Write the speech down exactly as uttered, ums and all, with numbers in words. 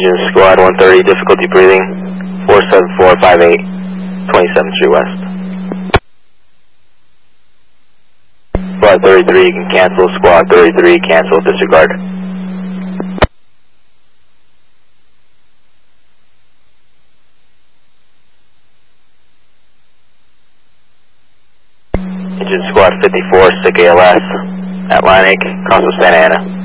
Engine Squad one thirty, difficulty breathing, four seven four five eight, twenty-seventh Street West. Squad thirty-three, you can cancel. Squad thirty-three, cancel, disregard. Engine Squad fifty-four, sick A L S, Atlantic, Costa Santa Ana.